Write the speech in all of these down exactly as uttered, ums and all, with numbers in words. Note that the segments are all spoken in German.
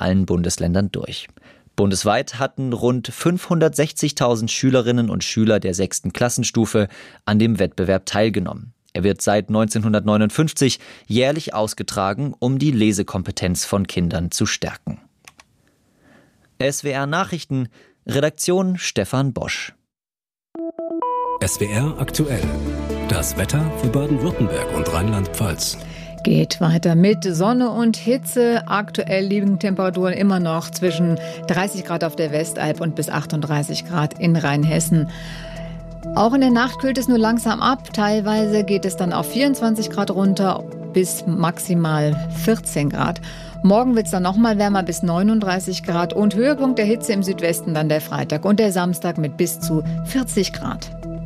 allen Bundesländern durch. Bundesweit hatten rund fünfhundertsechzigtausend Schülerinnen und Schüler der sechsten Klassenstufe an dem Wettbewerb teilgenommen. Er wird seit neunzehnhundertneunundfünfzig jährlich ausgetragen, um die Lesekompetenz von Kindern zu stärken. S W R Nachrichten, Redaktion Stefan Bosch. S W R aktuell. Das Wetter für Baden-Württemberg und Rheinland-Pfalz. Geht weiter mit Sonne und Hitze. Aktuell liegen Temperaturen immer noch zwischen dreißig Grad auf der Westalb und bis achtunddreißig Grad in Rheinhessen. Auch in der Nacht kühlt es nur langsam ab. Teilweise geht es dann auf vierundzwanzig Grad runter bis maximal vierzehn Grad. Morgen wird es dann nochmal wärmer bis neununddreißig Grad und Höhepunkt der Hitze im Südwesten dann der Freitag und der Samstag mit bis zu vierzig Grad.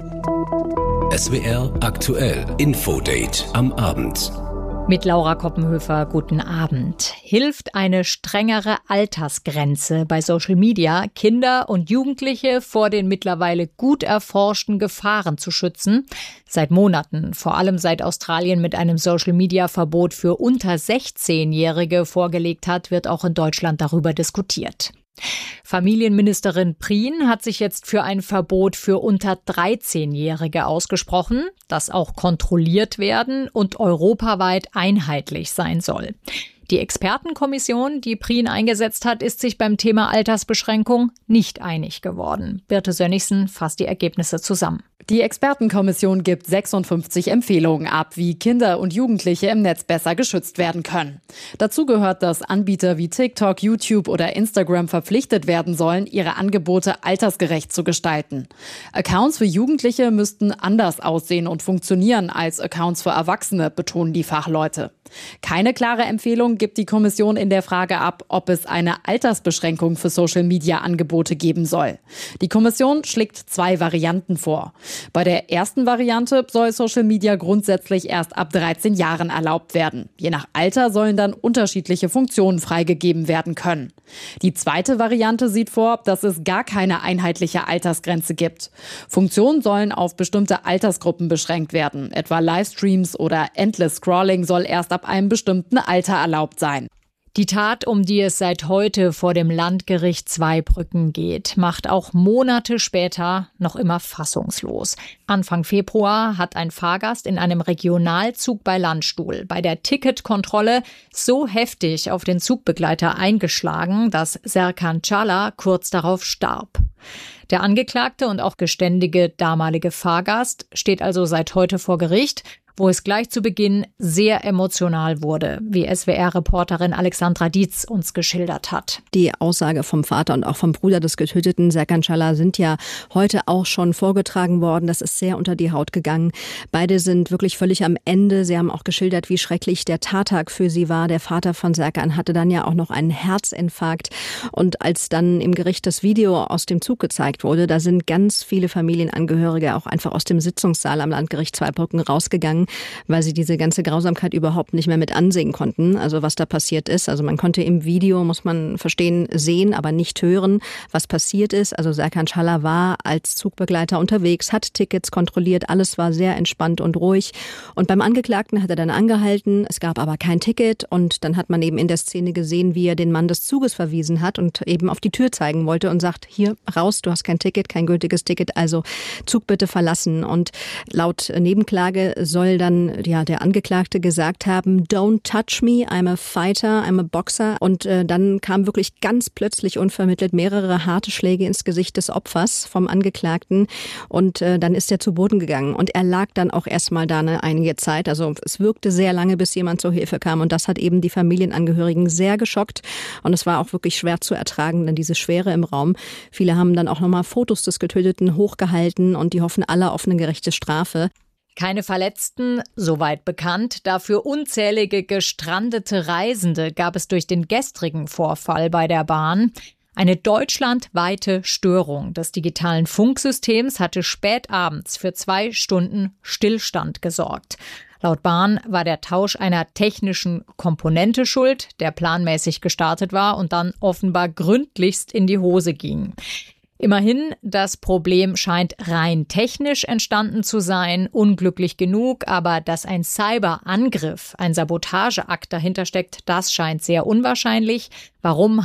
S W R aktuell. Infodate am Abend. Mit Laura Koppenhöfer, guten Abend. Hilft eine strengere Altersgrenze bei Social Media, Kinder und Jugendliche vor den mittlerweile gut erforschten Gefahren zu schützen? Seit Monaten, vor allem seit Australien mit einem Social-Media-Verbot für unter sechzehnjährige vorgelegt hat, wird auch in Deutschland darüber diskutiert. Familienministerin Prien hat sich jetzt für ein Verbot für unter dreizehnjährige ausgesprochen, das auch kontrolliert werden und europaweit einheitlich sein soll. Die Expertenkommission, die Prien eingesetzt hat, ist sich beim Thema Altersbeschränkung nicht einig geworden. Birte Sönnigsen fasst die Ergebnisse zusammen. Die Expertenkommission gibt sechsundfünfzig Empfehlungen ab, wie Kinder und Jugendliche im Netz besser geschützt werden können. Dazu gehört, dass Anbieter wie TikTok, YouTube oder Instagram verpflichtet werden sollen, ihre Angebote altersgerecht zu gestalten. Accounts für Jugendliche müssten anders aussehen und funktionieren als Accounts für Erwachsene, betonen die Fachleute. Keine klare Empfehlung gibt die Kommission in der Frage ab, ob es eine Altersbeschränkung für Social-Media-Angebote geben soll. Die Kommission schlägt zwei Varianten vor. Bei der ersten Variante soll Social Media grundsätzlich erst ab dreizehn Jahren erlaubt werden. Je nach Alter sollen dann unterschiedliche Funktionen freigegeben werden können. Die zweite Variante sieht vor, dass es gar keine einheitliche Altersgrenze gibt. Funktionen sollen auf bestimmte Altersgruppen beschränkt werden. Etwa Livestreams oder Endless Scrolling soll erst ab einem bestimmten Alter erlaubt sein. Die Tat, um die es seit heute vor dem Landgericht Zweibrücken geht, macht auch Monate später noch immer fassungslos. Anfang Februar hat ein Fahrgast in einem Regionalzug bei Landstuhl bei der Ticketkontrolle so heftig auf den Zugbegleiter eingeschlagen, dass Serkan Çağlar kurz darauf starb. Der Angeklagte und auch geständige damalige Fahrgast steht also seit heute vor Gericht, wo es gleich zu Beginn sehr emotional wurde, wie S W R-Reporterin Alexandra Dietz uns geschildert hat. Die Aussage vom Vater und auch vom Bruder des Getöteten, Serkan Çağlar, sind ja heute auch schon vorgetragen worden. Das ist sehr unter die Haut gegangen. Beide sind wirklich völlig am Ende. Sie haben auch geschildert, wie schrecklich der Tattag für sie war. Der Vater von Serkan hatte dann ja auch noch einen Herzinfarkt. Und als dann im Gericht das Video aus dem Zug gezeigt wurde, da sind ganz viele Familienangehörige auch einfach aus dem Sitzungssaal am Landgericht Zweibrücken rausgegangen, weil sie diese ganze Grausamkeit überhaupt nicht mehr mit ansehen konnten, also was da passiert ist. Also man konnte im Video, muss man verstehen, sehen, aber nicht hören, was passiert ist. Also Serkan Çağlar war als Zugbegleiter unterwegs, hat Tickets kontrolliert, alles war sehr entspannt und ruhig. Und beim Angeklagten hat er dann angehalten, es gab aber kein Ticket und dann hat man eben in der Szene gesehen, wie er den Mann des Zuges verwiesen hat und eben auf die Tür zeigen wollte und sagt, hier raus, du hast kein Ticket, kein gültiges Ticket, also Zug bitte verlassen. Und laut Nebenklage soll dann ja der Angeklagte gesagt haben, don't touch me, I'm a fighter, I'm a boxer. Und äh, dann kam wirklich ganz plötzlich unvermittelt mehrere harte Schläge ins Gesicht des Opfers vom Angeklagten und äh, dann ist er zu Boden gegangen und er lag dann auch erstmal da eine einige Zeit. Also es wirkte sehr lange, bis jemand zur Hilfe kam und das hat eben die Familienangehörigen sehr geschockt und es war auch wirklich schwer zu ertragen, denn diese Schwere im Raum. Viele haben dann auch nochmal Fotos des Getöteten hochgehalten und die hoffen alle auf eine gerechte Strafe. Keine Verletzten, soweit bekannt. Dafür unzählige gestrandete Reisende gab es durch den gestrigen Vorfall bei der Bahn. Eine deutschlandweite Störung des digitalen Funksystems hatte spät abends für zwei Stunden Stillstand gesorgt. Laut Bahn war der Tausch einer technischen Komponente schuld, der planmäßig gestartet war und dann offenbar gründlichst in die Hose ging. Immerhin, das Problem scheint rein technisch entstanden zu sein, unglücklich genug, aber dass ein Cyberangriff, ein Sabotageakt dahinter steckt, das scheint sehr unwahrscheinlich. Warum